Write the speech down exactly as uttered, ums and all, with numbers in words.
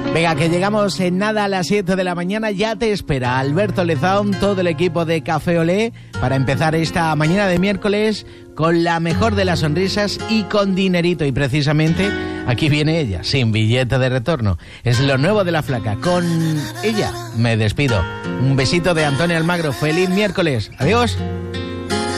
Venga, que llegamos en nada a las siete de la mañana. Ya te espera Alberto Lezaun, todo el equipo de Café Olé, para empezar esta mañana de miércoles con la mejor de las sonrisas y con dinerito. Y precisamente aquí viene ella, sin billete de retorno. Es lo nuevo de La Flaca. Con ella me despido. Un besito de Antonio Almagro. Feliz miércoles. Adiós.